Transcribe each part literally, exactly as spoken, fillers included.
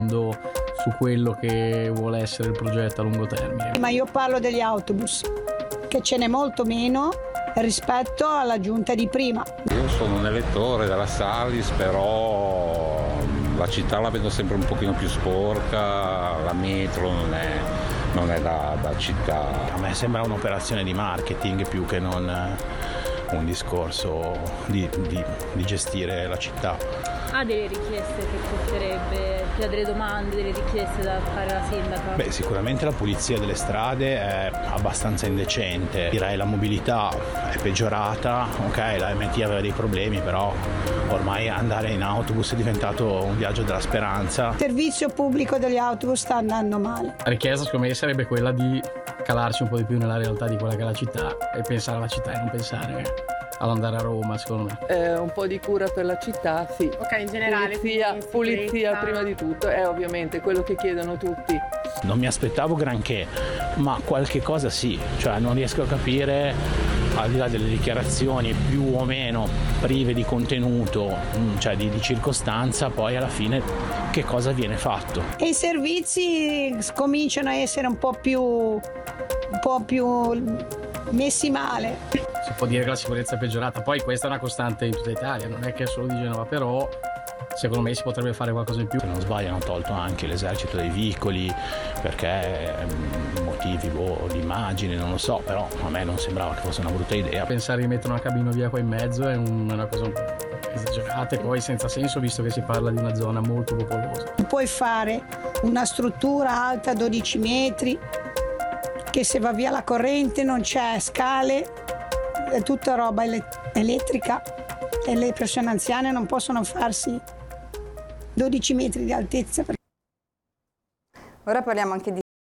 su quello che vuole essere il progetto a lungo termine. Ma io parlo degli autobus, che ce n'è molto meno rispetto alla giunta di prima. Io sono un elettore della Salis, però la città la vedo sempre un pochino più sporca, la metro non è, non è da, da città. A me sembra un'operazione di marketing più che non un discorso di, di, di gestire la città. Ha delle richieste che porterebbe, cioè delle domande, delle richieste da fare alla sindaca? Beh, sicuramente la pulizia delle strade è abbastanza indecente, direi la mobilità è peggiorata, ok, la M T aveva dei problemi, però ormai andare in autobus è diventato un viaggio della speranza. Il servizio pubblico degli autobus sta andando male. La richiesta secondo me sarebbe quella di calarci un po' di più nella realtà di quella che è la città e pensare alla città e non pensare ad andare a Roma, secondo me. Eh, un po' di cura per la città, sì. Ok, in generale. Pulizia, pulizia prima di tutto, è ovviamente quello che chiedono tutti. Non mi aspettavo granché, ma qualche cosa sì, cioè non riesco a capire, al di là delle dichiarazioni più o meno prive di contenuto, cioè di, di circostanza, poi alla fine che cosa viene fatto. E i servizi cominciano a essere un po' più, un po' più messi male. Si può dire che la sicurezza è peggiorata, poi questa è una costante in tutta Italia, non è che è solo di Genova, però secondo me si potrebbe fare qualcosa in più. Se non sbaglio hanno tolto anche l'esercito dei veicoli perché motivi boh, di immagine, non lo so, però a me non sembrava che fosse una brutta idea. Pensare di mettere una cabina via qua in mezzo è una cosa un po' esagerata e poi senza senso, visto che si parla di una zona molto popolosa. Puoi fare una struttura alta dodici metri, che se va via la corrente non c'è scale, è tutta roba elettrica e le persone anziane non possono farsi dodici metri di altezza. Ora parliamo anche di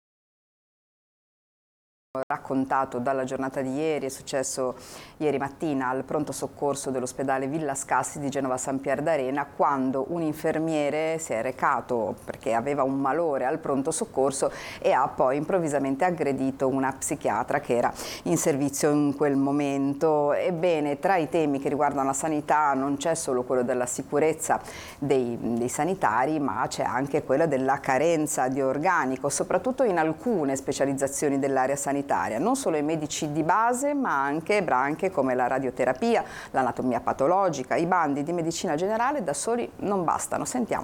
raccontato dalla giornata di ieri, è successo ieri mattina al pronto soccorso dell'ospedale Villa Scassi di Genova San Pier d'Arena, quando un infermiere si è recato perché aveva un malore al pronto soccorso e ha poi improvvisamente aggredito una psichiatra che era in servizio in quel momento. Ebbene, tra i temi che riguardano la sanità non c'è solo quello della sicurezza dei, dei sanitari, ma c'è anche quello della carenza di organico, soprattutto in alcune specializzazioni dell'area sanitaria, non solo i medici di base ma anche branche come la radioterapia, l'anatomia patologica. I bandi di medicina generale da soli non bastano. Sentiamo.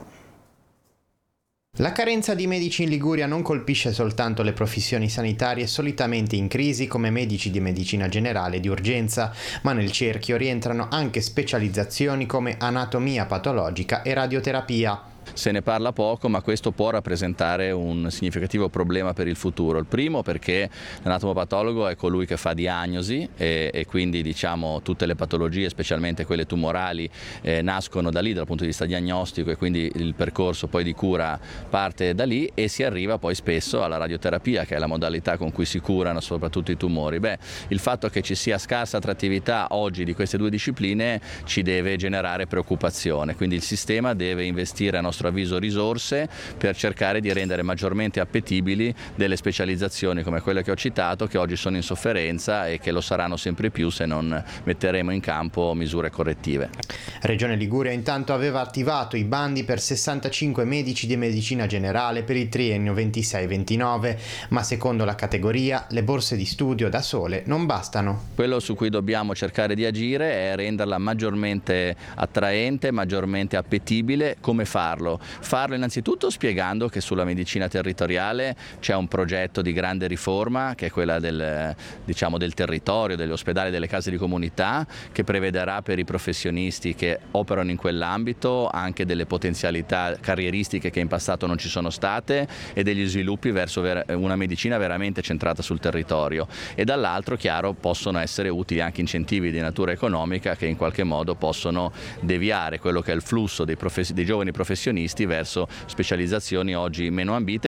La carenza di medici in Liguria non colpisce soltanto le professioni sanitarie solitamente in crisi come medici di medicina generale di urgenza, ma nel cerchio rientrano anche specializzazioni come anatomia patologica e radioterapia. Se ne parla poco, ma questo può rappresentare un significativo problema per il futuro. Il primo perché l'anatomopatologo è colui che fa diagnosi e, e quindi diciamo tutte le patologie, specialmente quelle tumorali, eh, nascono da lì dal punto di vista diagnostico e quindi il percorso poi di cura parte da lì e si arriva poi spesso alla radioterapia, che è la modalità con cui si curano soprattutto i tumori. Beh, il fatto che ci sia scarsa attrattività oggi di queste due discipline ci deve generare preoccupazione, quindi il sistema deve investire a nostro avviso risorse per cercare di rendere maggiormente appetibili delle specializzazioni come quelle che ho citato, che oggi sono in sofferenza e che lo saranno sempre più se non metteremo in campo misure correttive. Regione Liguria intanto aveva attivato i bandi per sessantacinque medici di medicina generale per il triennio ventisei ventinove, ma secondo la categoria le borse di studio da sole non bastano. Quello su cui dobbiamo cercare di agire è renderla maggiormente attraente, maggiormente appetibile. Come farlo? Farlo innanzitutto spiegando che sulla medicina territoriale c'è un progetto di grande riforma che è quella del, diciamo, del territorio, degli ospedali, delle case di comunità, che prevederà per i professionisti che operano in quell'ambito anche delle potenzialità carrieristiche che in passato non ci sono state e degli sviluppi verso una medicina veramente centrata sul territorio, e dall'altro, chiaro, possono essere utili anche incentivi di natura economica che in qualche modo possono deviare quello che è il flusso dei, profes- dei giovani professionisti verso specializzazioni oggi meno ambite.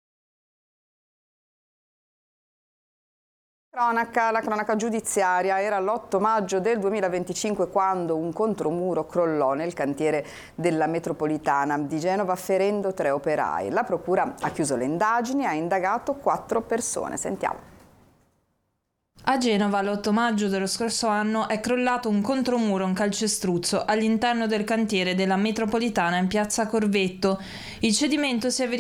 Cronaca, la cronaca giudiziaria. Era l'otto maggio del duemilaventicinque quando un contromuro crollò nel cantiere della metropolitana di Genova ferendo tre operai. La procura ha chiuso le indagini e ha indagato quattro persone. Sentiamo. A Genova l'otto maggio dello scorso anno è crollato un contromuro, un calcestruzzo, all'interno del cantiere della metropolitana in piazza Corvetto. Il cedimento si è verificato